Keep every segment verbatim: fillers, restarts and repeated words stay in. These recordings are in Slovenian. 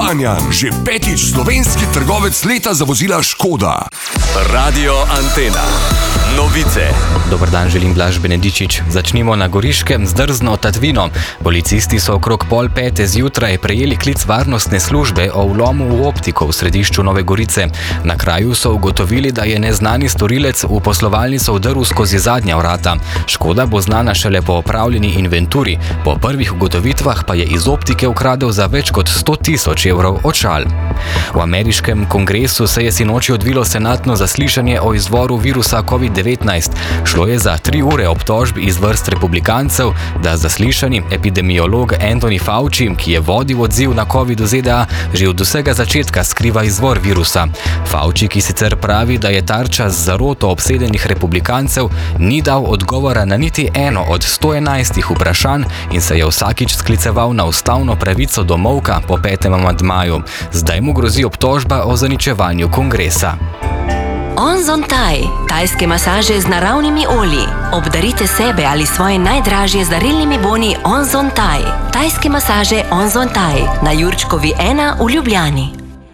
Kranjan, že petič slovenski trgovec leta za vozila Škoda. Radio Antena. Novice. Dober dan, želim Blaž Benedičič. Začnimo na Goriškem z drzno tatvino. Policisti so okrog pol pete zjutraj prejeli klic varnostne službe o vlomu v optiko v središču Nove Gorice. Na kraju so ugotovili, da je neznani storilec v poslovalnico vdrl skozi zadnja vrata. Škoda bo znana šele po opravljeni inventuri. Po prvih ugotovitvah pa je iz optike ukradel za več kot sto tisoč evrov očal. V ameriškem kongresu se je sinoči odvilo senatno zaslišanje o izvoru virusa covid devetnajst. Šlo je za tri ure obtožb iz vrst republikancev, da zaslišani epidemiolog Anthony Fauci, ki je vodil odziv na covid v ZDA, že od vsega začetka skriva izvor virusa. Fauci, ki sicer pravi, da je tarča z zaroto obsedenih republikancev, ni dal odgovora na niti eno od sto enajstih vprašanj in se je vsakič skliceval na ustavno pravico do molka po petem amandmaju. Zdaj mu grozi obtožba o zaničevanju kongresa. Onzon Thai. Tajske masaže z naravnimi olji. Obdarite sebe ali svoje najdražje z darilnimi boni Onzon Thai. Tajske masaže Onzon Thai. Na Jurčkovi ena v Ljubljani.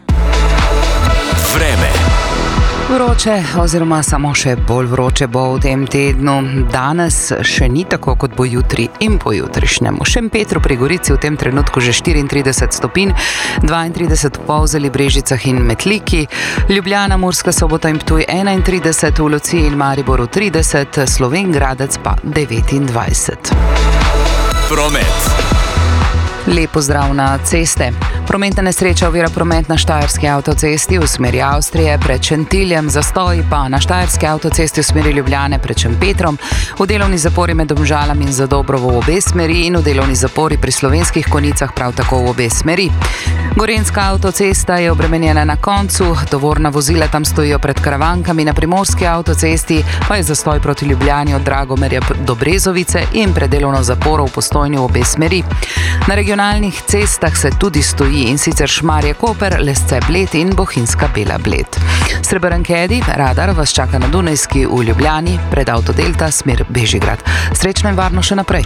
Vreme. Vroče oziroma samo še bolj vroče bo v tem tednu. Danes še ni tako, kot bo jutri in pojutrišnjem. V Šempetru pri Gorici v tem trenutku že štiriintrideset stopinj, dvaintrideset v Polzeli, Brežicah in Metliki, Ljubljana, Murska Sobota in Ptuj enaintrideset, v Luciji in Mariboru trideset, Slovenj Gradec pa devetindvajset. Promet. Lep pozdrav na ceste. Prometna nesreča ovira promet na Štajerski avtocesti v smeri Avstrije pred Šentiljem, zastoj pa na Štajerski avtocesti v smeri Ljubljane pred Šempetrom, v delovni zapori med Domžalami in Zadobrovo v obe smeri in v delovni zapori pri Slovenskih Konjicah prav tako v obe smeri. Gorenjska avtocesta je obremenjena na koncu, tovorna vozila tam stojijo pred Karavankami, na Primorski avtocesti pa je zastoj proti Ljubljani od Dragomerja do Brezovice in pred delovno zaporo v Postojni v obe smeri. Na regionalnih cestah se tudi stoji in sicer Šmarje-Koper, Lesce-Bled in Bohinjska Bela-Bled. Srebrnjak-Edi, radar vas čaka na Dunajski v Ljubljani, pred Avtodelta smer Bežigrad. Srečno in varno še naprej.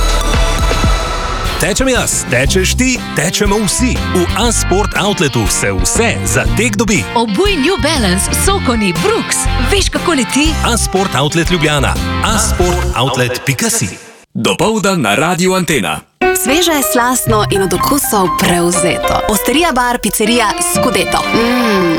Tečem jaz, tečeš ti, tečemo vsi. V A-Sport Outletu se vse za tek dobi. Obuj New Balance, Sokoni, Brooks. Veš, kako leti? A-Sport Outlet Ljubljana. a sport outlet pika si. Dopoldan na Radio Antena. Sveže, slastno in od okusov prevzeto. Osterija bar, pizzerija Scudetto. Mmm,